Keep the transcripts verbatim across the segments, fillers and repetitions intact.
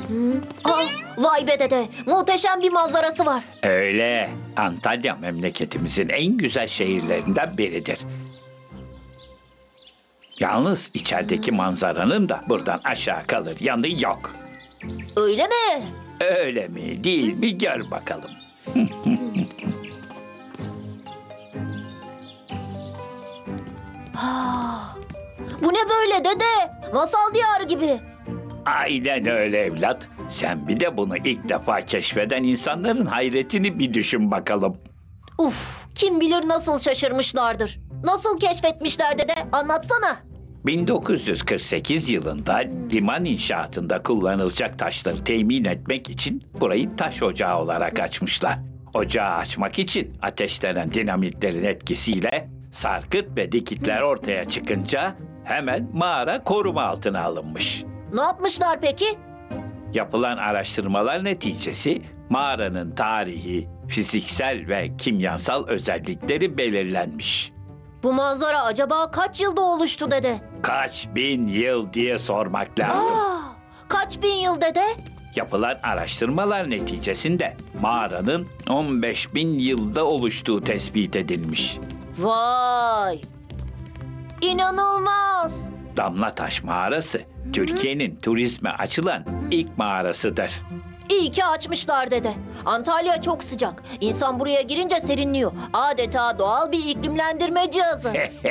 Aa, vay be dede, muhteşem bir manzarası var. Öyle. Antalya memleketimizin en güzel şehirlerinden biridir. Yalnız içerideki manzaranın da buradan aşağı kalır yanı yok. Öyle mi? Öyle mi değil mi gör bakalım. Bu ne böyle dede? Masal diyarı gibi. Aynen öyle evlat. Sen bir de bunu ilk defa keşfeden insanların hayretini bir düşün bakalım. Uf, kim bilir nasıl şaşırmışlardır. Nasıl keşfetmişler dede? Anlatsana. bin dokuz yüz kırk sekiz yılında liman inşaatında kullanılacak taşları temin etmek için burayı taş ocağı olarak açmışlar. Ocağı açmak için ateşlenen dinamitlerin etkisiyle sarkıt ve dikitler ortaya çıkınca hemen mağara koruma altına alınmış. Ne yapmışlar peki? Yapılan araştırmalar neticesi mağaranın tarihi, fiziksel ve kimyasal özellikleri belirlenmiş. Bu manzara acaba kaç yılda oluştu dede? Kaç bin yıl diye sormak lazım. Aa, kaç bin yıl dede? Yapılan araştırmalar neticesinde mağaranın on beş bin yılda oluştuğu tespit edilmiş. Vay! İnanılmaz! Damlataş Mağarası, Türkiye'nin turizme açılan ilk mağarasıdır. İyi ki açmışlar dede. Antalya çok sıcak. İnsan buraya girince serinliyor. Adeta doğal bir iklimlendirme cihazı.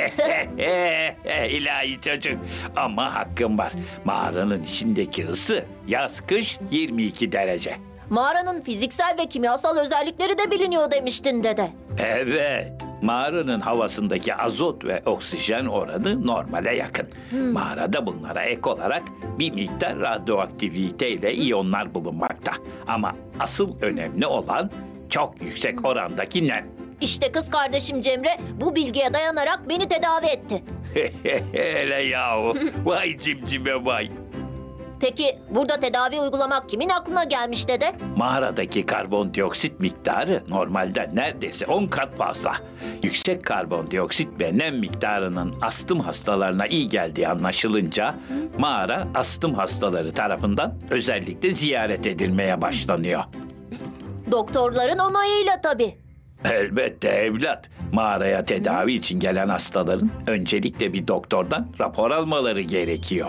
İlahi çocuk. Ama hakkım var. Mağaranın içindeki ısı yaz kış yirmi iki derece. Mağaranın fiziksel ve kimyasal özellikleri de biliniyor demiştin dede. Evet. Mağaranın havasındaki azot ve oksijen oranı normale yakın. Mağarada bunlara ek olarak bir miktar radyoaktivite ile iyonlar bulunmakta. Ama asıl önemli olan çok yüksek orandaki nem. İşte kız kardeşim Cemre bu bilgiye dayanarak beni tedavi etti. Hele yahu. Vay cimcime vay. Peki burada tedavi uygulamak kimin aklına gelmiş dede? Mağaradaki karbondioksit miktarı normalden neredeyse on kat fazla. Yüksek karbondioksit ve nem miktarının astım hastalarına iyi geldiği anlaşılınca mağara astım hastaları tarafından özellikle ziyaret edilmeye başlanıyor. Doktorların onayıyla tabii. Elbette evlat. Mağaraya tedavi için gelen hastaların öncelikle bir doktordan rapor almaları gerekiyor.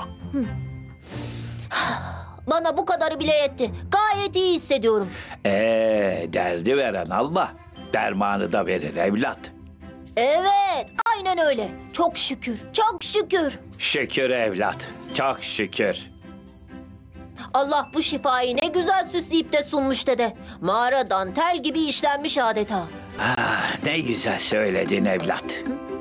Bana bu kadarı bile yetti. Gayet iyi hissediyorum. Ee, derdi veren Allah, dermanı da verir evlat. Evet, aynen öyle. Çok şükür, çok şükür. Şükür evlat, çok şükür. Allah bu şifayı ne güzel süsleyip de sunmuş dede. Mağara dantel gibi işlenmiş adeta. Ah, ne güzel söyledin evlat.